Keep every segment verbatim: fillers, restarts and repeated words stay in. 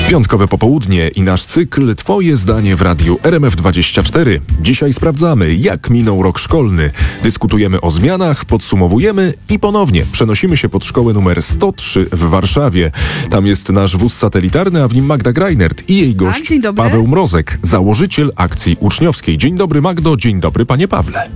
Piątkowe popołudnie i nasz cykl Twoje zdanie w radiu R M F dwadzieścia cztery. Dzisiaj sprawdzamy, jak minął rok szkolny. Dyskutujemy o zmianach, podsumowujemy i ponownie przenosimy się pod szkołę numer sto trzy w Warszawie. Tam jest nasz wóz satelitarny, a w nim Magda Grajnert i jej gość dzień dobry. Paweł Mrozek, założyciel akcji uczniowskiej. Dzień dobry, Magdo, dzień dobry, panie Pawle.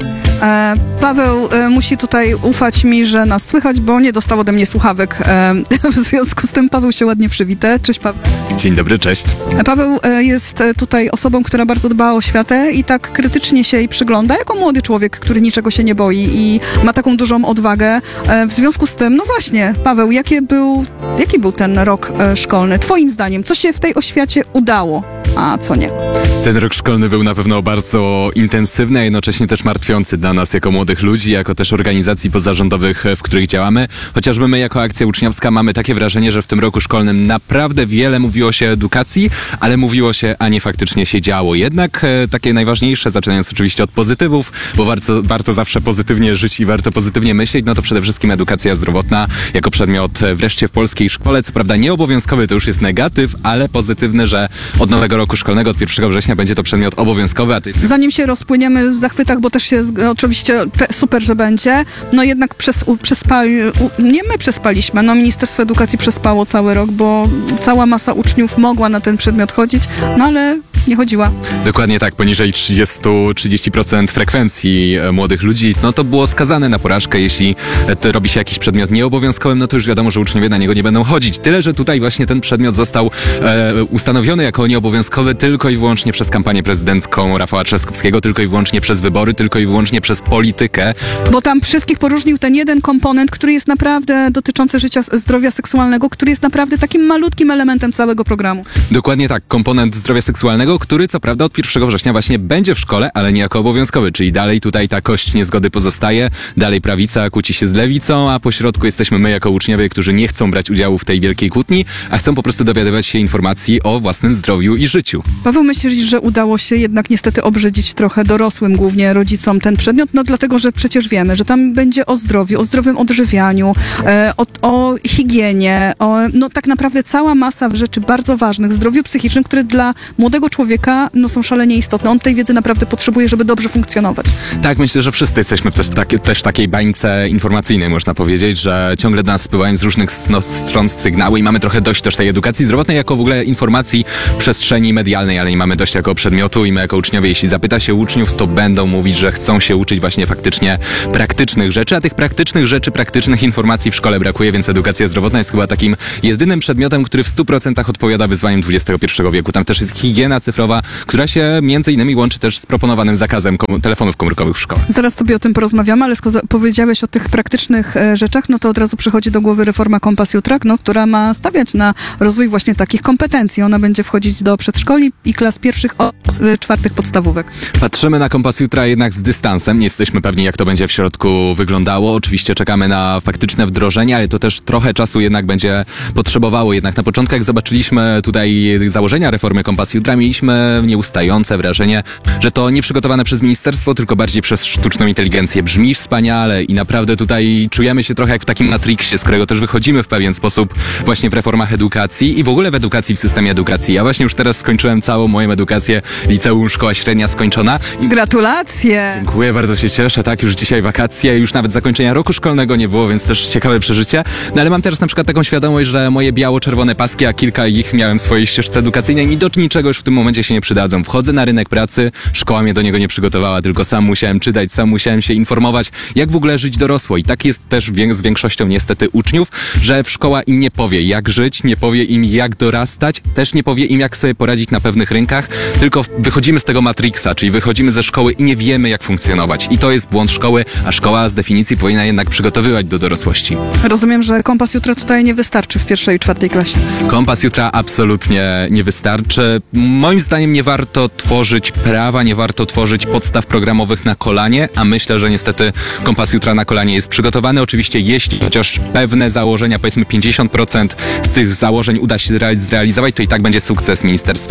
E, Paweł e, musi tutaj ufać mi, że nas słychać, bo nie dostał ode mnie słuchawek. E, w związku z tym Paweł się ładnie przywita. Cześć, Paweł. Dzień dobry, cześć. E, Paweł e, jest tutaj osobą, która bardzo dba o oświatę i tak krytycznie się jej przygląda, jako młody człowiek, który niczego się nie boi i ma taką dużą odwagę. E, w związku z tym, no właśnie, Paweł, jaki był, jaki był ten rok e, szkolny? Twoim zdaniem, co się w tej oświacie udało, a co nie? Ten rok szkolny był na pewno bardzo intensywny, a jednocześnie też martwiący dla nas jako młodych ludzi, jako też organizacji pozarządowych, w których działamy. Chociażby my jako akcja uczniowska mamy takie wrażenie, że w tym roku szkolnym naprawdę wiele mówiło się o edukacji, ale mówiło się, a nie faktycznie się działo. Jednak e, takie najważniejsze, zaczynając oczywiście od pozytywów, bo warto, warto zawsze pozytywnie żyć i warto pozytywnie myśleć, no to przede wszystkim edukacja zdrowotna jako przedmiot wreszcie w polskiej szkole. Co prawda nieobowiązkowy, to już jest negatyw, ale pozytywny, że od nowego roku szkolnego, od pierwszego września będzie to przedmiot obowiązkowy, a to jest... Zanim się rozpłyniemy w zachwytach, bo też się oczywiście super, że będzie, no jednak przez, u, przespali, u, nie my przespaliśmy, no Ministerstwo Edukacji przespało cały rok, bo cała masa uczniów mogła na ten przedmiot chodzić, no ale nie chodziła. Dokładnie tak, poniżej trzydzieści do trzydziestu procent frekwencji młodych ludzi, no to było skazane na porażkę. Jeśli to robi się jakiś przedmiot nieobowiązkowym, no to już wiadomo, że uczniowie na niego nie będą chodzić. Tyle, że tutaj właśnie ten przedmiot został e, ustanowiony jako nieobowiązkowy tylko i wyłącznie przez kampanię prezydencką Rafała Trzaskowskiego, tylko i wyłącznie przez wybory, tylko i wyłącznie przez politykę. Bo tam wszystkich poróżnił ten jeden komponent, który jest naprawdę dotyczący życia, zdrowia seksualnego, który jest naprawdę takim malutkim elementem całego programu. Dokładnie tak, komponent zdrowia seksualnego, który co prawda od pierwszego września właśnie będzie w szkole, ale nie jako obowiązkowy, czyli dalej tutaj ta kość niezgody pozostaje, dalej prawica kłóci się z lewicą, a po środku jesteśmy my jako uczniowie, którzy nie chcą brać udziału w tej wielkiej kłótni, a chcą po prostu dowiadywać się informacji o własnym zdrowiu i życiu. Paweł, myślisz, że udało się jednak niestety obrzydzić trochę dorosłym, głównie rodzicom, ten przedmiot? No dlatego, że przecież wiemy, że tam będzie o zdrowiu, o zdrowym odżywianiu, e, o, o higienie, o, no tak naprawdę cała masa rzeczy bardzo ważnych, zdrowiu psychicznym, które dla młodego człowieka no, są szalenie istotne. On tej wiedzy naprawdę potrzebuje, żeby dobrze funkcjonować. Tak, myślę, że wszyscy jesteśmy też, tak, też takiej bańce informacyjnej, można powiedzieć, że ciągle do nas spływają z różnych no, stron sygnały i mamy trochę dość też tej edukacji zdrowotnej jako w ogóle informacji w przestrzeni medialnej, ale nie mamy dość jako przedmiotu i my jako uczniowie, jeśli zapyta się uczniów, to będą mówić, że chcą się uczyć właśnie faktycznie praktycznych rzeczy, a tych praktycznych rzeczy, praktycznych informacji w szkole brakuje, więc edukacja zdrowotna jest chyba takim jedynym przedmiotem, który w stu procentach odpowiada wyzwaniom dwudziestego pierwszego wieku. Tam też jest higiena cyfrowa, która się między innymi łączy też z proponowanym zakazem kom- telefonów komórkowych w szkole. Zaraz sobie o tym porozmawiamy, ale skoro powiedziałeś o tych praktycznych e, rzeczach, no to od razu przychodzi do głowy reforma Kompas Jutra, no, która ma stawiać na rozwój właśnie takich kompetencji. Ona będzie wchodzić do przedszkoli i klas pierwszych od e, czwartych podstawówek. Patrzymy na Kompas Jutra jednak z dystansem. Nie jesteśmy pewni, jak to będzie w środku wyglądało. Oczywiście czekamy na faktyczne wdrożenie, ale to też trochę czasu jednak będzie potrzebowało. Jednak na początku, jak zobaczyliśmy tutaj założenia reformy Kompas Jutra, mieliśmy nieustające wrażenie, że to nie przygotowane przez ministerstwo, tylko bardziej przez sztuczną inteligencję. Brzmi wspaniale i naprawdę tutaj czujemy się trochę jak w takim Matrixie, z którego też wychodzimy w pewien sposób właśnie w reformach edukacji i w ogóle w edukacji, w systemie edukacji. Ja właśnie już teraz skończyłem całą moją edukację, liceum, szkoła średnia skończona. I... Gratulacje! Dziękuję, bardzo się cieszę, tak, już dzisiaj wakacje, już nawet zakończenia roku szkolnego nie było, więc też ciekawe przeżycie. No ale mam teraz na przykład taką świadomość, że moje biało-czerwone paski, a kilka ich miałem w swojej ścieżce edukacyjnej, mi do niczego już w tym momencie się nie przydadzą. Wchodzę na rynek pracy, szkoła mnie do niego nie przygotowała, tylko sam musiałem czytać, sam musiałem się informować, jak w ogóle żyć dorosło. I tak jest też z większością niestety uczniów, że szkoła im nie powie, jak żyć, nie powie im, jak dorastać, też nie powie im, jak sobie poradzić na pewnych rynkach, tylko wychodzimy z tego Matrixa, czyli wychodzimy ze szkoły i nie wiemy, jak funkcjonować. I to jest błąd szkoły, a szkoła z definicji powinna jednak przygotowywać do dorosłości. Rozumiem, że Kompas Jutra tutaj nie wystarczy w pierwszej i czwartej klasie. Kompas Jutra absolutnie nie wystarczy. Moim zdaniem nie warto tworzyć prawa, nie warto tworzyć podstaw programowych na kolanie, a myślę, że niestety Kompas Jutra na kolanie jest przygotowany. Oczywiście jeśli chociaż pewne założenia, powiedzmy pięćdziesiąt procent z tych założeń uda się zrealizować, to i tak będzie sukces Ministerstwa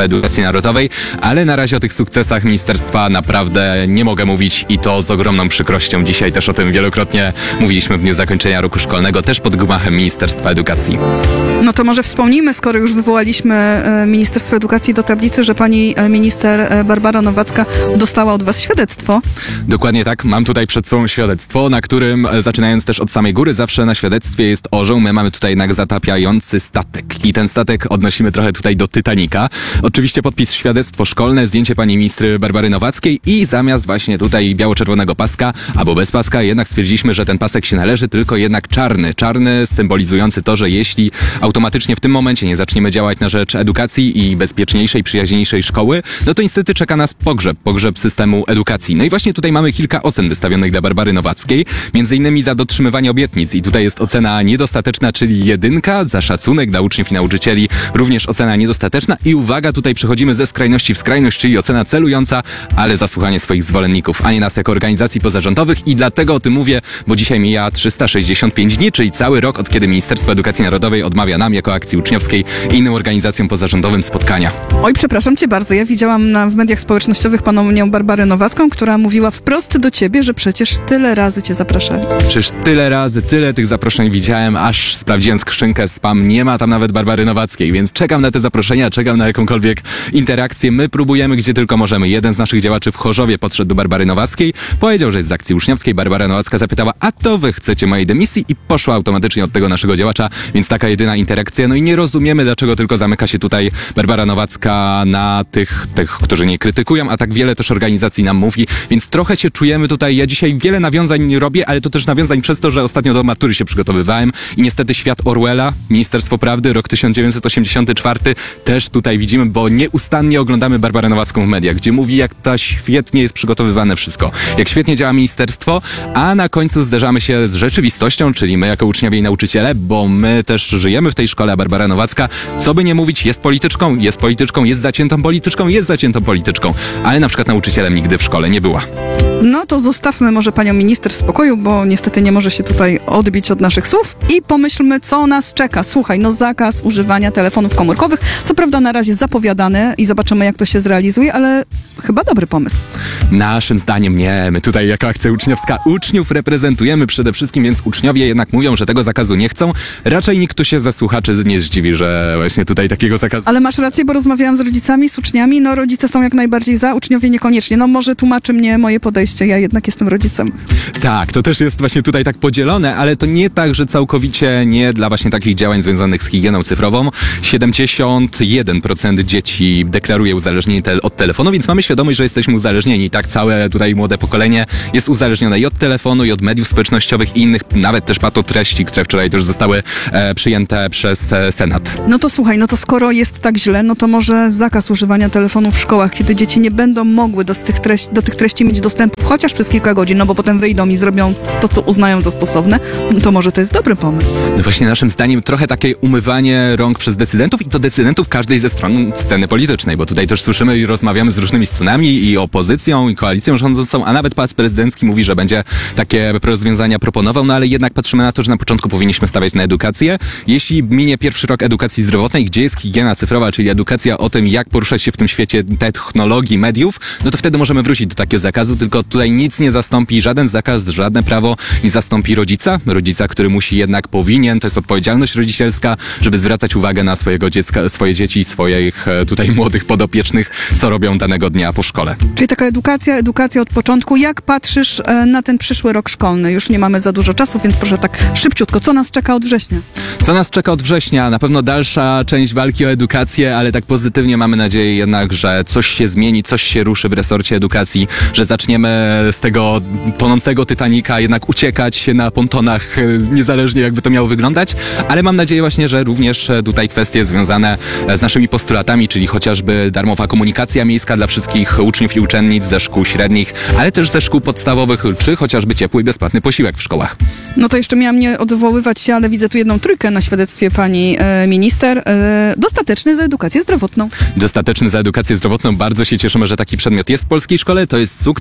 Ministerstwa Edukacji Narodowej, ale na razie o tych sukcesach ministerstwa naprawdę nie mogę mówić i to z ogromną przykrością. Dzisiaj też o tym wielokrotnie mówiliśmy w dniu zakończenia roku szkolnego, też pod gmachem Ministerstwa Edukacji. No to może wspomnijmy, skoro już wywołaliśmy e, Ministerstwo Edukacji do tablicy, że pani e, minister e, Barbara Nowacka dostała od was świadectwo. Dokładnie tak, mam tutaj przed sobą świadectwo, na którym, e, zaczynając też od samej góry, zawsze na świadectwie jest orzeł. My mamy tutaj jednak zatapiający statek i ten statek odnosimy trochę tutaj do Titanica. Oczywiście podpis świadectwo szkolne, zdjęcie pani ministry Barbary Nowackiej i zamiast właśnie tutaj biało-czerwonego paska, albo bez paska, jednak stwierdziliśmy, że ten pasek się należy, tylko jednak czarny. Czarny symbolizujący to, że jeśli automatycznie w tym momencie nie zaczniemy działać na rzecz edukacji i bezpieczniejszej, przyjaźniejszej szkoły, no to niestety czeka nas pogrzeb, pogrzeb systemu edukacji. No i właśnie tutaj mamy kilka ocen wystawionych dla Barbary Nowackiej, między innymi za dotrzymywanie obietnic i tutaj jest ocena niedostateczna, czyli jedynka, za szacunek dla uczniów i nauczycieli, również ocena niedostateczna i uwaga, tutaj przechodzimy ze skrajności w skrajność, czyli ocena celująca, ale za słuchanie swoich zwolenników, a nie nas jako organizacji pozarządowych i dlatego o tym mówię, bo dzisiaj mija trzysta sześćdziesiąt pięć dni, czyli cały rok, od kiedy Ministerstwo Edukacji Narodowej odmawia nam jako akcji uczniowskiej i innym organizacjom pozarządowym spotkania. Oj, przepraszam cię bardzo, ja widziałam na, w mediach społecznościowych panią Barbarę Nowacką, która mówiła wprost do ciebie, że przecież tyle razy cię zapraszali. Przecież tyle razy, tyle tych zaproszeń widziałem, aż sprawdziłem skrzynkę spam, nie ma tam nawet Barbary Nowackiej, więc czekam na te zaproszenia, czekam na jakąkolwiek interakcję. My próbujemy gdzie tylko możemy. Jeden z naszych działaczy w Chorzowie podszedł do Barbary Nowackiej, powiedział, że jest z akcji uczniowskiej. Barbara Nowacka zapytała, a kto wy chcecie mojej dymisji i poszła automatycznie od tego naszego działacza, więc taka jedyna interakcja. No i nie rozumiemy, dlaczego tylko zamyka się tutaj Barbara Nowacka na tych, tych, którzy nie krytykują, a tak wiele też organizacji nam mówi, więc trochę się czujemy tutaj, ja dzisiaj wiele nawiązań robię, ale to też nawiązań przez to, że ostatnio do matury się przygotowywałem i niestety świat Orwella, Ministerstwo Prawdy, rok tysiąc dziewięćset osiemdziesiąty czwarty też tutaj widzimy, bo nieustannie oglądamy Barbarę Nowacką w mediach, gdzie mówi, jak ta świetnie jest przygotowywane wszystko, jak świetnie działa ministerstwo, a na końcu zderzamy się z rzeczywistością, czyli my jako uczniowie i nauczyciele, bo my też żyjemy w tej szkole, a Barbara Nowacka, co by nie mówić, jest polityczką, jest polityczką, jest zaciętą polityczką, jest zaciętą polityczką, ale na przykład nauczycielem nigdy w szkole nie była. No to zostawmy może panią minister w spokoju, bo niestety nie może się tutaj odbić od naszych słów i pomyślmy, co nas czeka. Słuchaj, no zakaz używania telefonów komórkowych, co prawda na razie zapowiadany i zobaczymy, jak to się zrealizuje, ale chyba dobry pomysł. Naszym zdaniem nie. My tutaj jako akcja uczniowska uczniów reprezentujemy przede wszystkim, więc uczniowie jednak mówią, że tego zakazu nie chcą. Raczej nikt tu się ze słuchaczy nie zdziwi, że właśnie tutaj takiego zakazu... Ale masz rację, bo rozmawiałam z rodzicami, z uczniami, no rodzice są jak najbardziej za, uczniowie niekoniecznie. No może tłumaczy mnie moje podejście, ja jednak jestem rodzicem. Tak, to też jest właśnie tutaj tak podzielone, ale to nie tak, że całkowicie nie dla właśnie takich działań związanych z higieną cyfrową. siedemdziesiąt jeden procent dzieci deklaruje uzależnienie te- od telefonu, więc mamy świadomość, że jesteśmy uzależnieni. Tak, całe tutaj młode pokolenie jest uzależnione i od telefonu, i od mediów społecznościowych i innych, nawet też patotreści, które wczoraj też zostały e, przyjęte przez e, Senat. No to słuchaj, no to skoro jest tak źle, no to może zakaz używania telefonu w szkołach, kiedy dzieci nie będą mogły do tych, treści, do tych treści mieć dostępu chociaż przez kilka godzin, no bo potem wyjdą i zrobią to, co uznają za stosowne, no to może to jest dobry pomysł. No właśnie naszym zdaniem trochę takie umywanie rąk przez decydentów i to decydentów każdej ze stron sceny politycznej, bo tutaj też słyszymy i rozmawiamy z różnymi stronami i opozycją i koalicją rządzącą, a nawet Pałac Prezydencki mówi, że będzie takie rozwiązania proponował, no ale jednak patrzymy na to, że na początku powinniśmy stawiać na edukację. Jeśli minie pierwszy rok edukacji zdrowotnej, gdzie jest higiena cyfrowa, czyli edukacja o tym, jak poruszać się w tym świecie technologii, mediów, no to wtedy możemy wrócić do takiego zakazu, tylko tutaj nic nie zastąpi, żaden zakaz, żadne prawo nie zastąpi rodzica, rodzica, który musi jednak, powinien, to jest odpowiedzialność rodzicielska, żeby zwracać uwagę na swojego dziecka, swoje dzieci i swoich e, tutaj młodych podopiecznych, co robią danego dnia po szkole. Czyli taka edukacja, edukacja od początku. Jak patrzysz e, na ten przyszły rok szkolny? Już nie mamy za dużo czasu, więc proszę tak szybciutko. Co nas czeka od września? Co nas czeka od września? Na pewno dalsza część walki o edukację, ale tak pozytywnie mamy nadzieję jednak, że coś się zmieni, coś się ruszy w resorcie edukacji, że zaczniemy z tego tonącego Titanica jednak uciekać na pontonach, niezależnie jakby to miało wyglądać, ale mam nadzieję właśnie, że również tutaj kwestie związane z naszymi postulatami, czyli chociażby darmowa komunikacja miejska dla wszystkich uczniów i uczennic ze szkół średnich, ale też ze szkół podstawowych, czy chociażby ciepły i bezpłatny posiłek w szkołach. No to jeszcze miałam nie odwoływać się, ale widzę tu jedną trójkę na świadectwie pani e, minister. E, dostateczny za edukację zdrowotną. Dostateczny za edukację zdrowotną. Bardzo się cieszymy, że taki przedmiot jest w polskiej szkole. To jest sukces.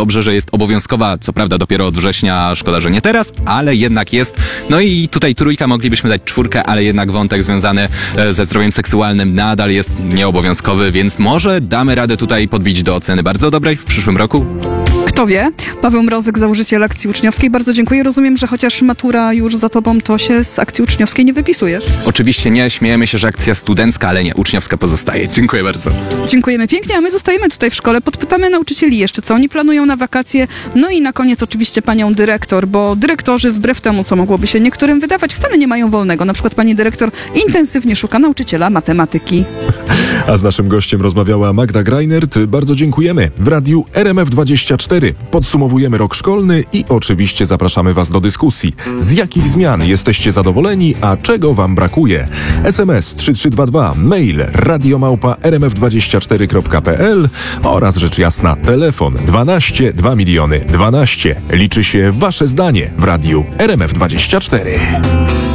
dobrze, że jest obowiązkowa, co prawda dopiero od września, szkoda, że nie teraz, ale jednak jest. No i tutaj trójka, moglibyśmy dać czwórkę, ale jednak wątek związany e, ze zdrowiem seksualnym nadal jest nieobowiązkowy, więc może damy radę tutaj podbić do oceny bardzo dobrej w przyszłym roku. Kto wie? Paweł Mrozek, założyciel Akcji Uczniowskiej. Bardzo dziękuję. Rozumiem, że chociaż matura już za tobą, to się z Akcji Uczniowskiej nie wypisujesz. Oczywiście nie, śmiejemy się, że akcja studencka, ale nie, uczniowska pozostaje. Dziękuję bardzo. Dziękujemy pięknie, a my zostajemy tutaj w szkole. Podpytamy nauczycieli jeszcze, co oni planują na wakacje. No i na koniec oczywiście panią dyrektor, bo dyrektorzy, wbrew temu, co mogłoby się niektórym wydawać, wcale nie mają wolnego. Na przykład pani dyrektor intensywnie szuka nauczyciela matematyki. A z naszym gościem rozmawiała Magda Greinert. Bardzo dziękujemy. W radiu R M F dwadzieścia cztery podsumowujemy rok szkolny i oczywiście zapraszamy Was do dyskusji. Z jakich zmian jesteście zadowoleni, a czego Wam brakuje? S M S trzy trzy dwa dwa, mail radiomałpa r m f dwadzieścia cztery kropka p l oraz rzecz jasna telefon dwanaście dwa miliony dwanaście. Liczy się Wasze zdanie w radiu R M F dwadzieścia cztery.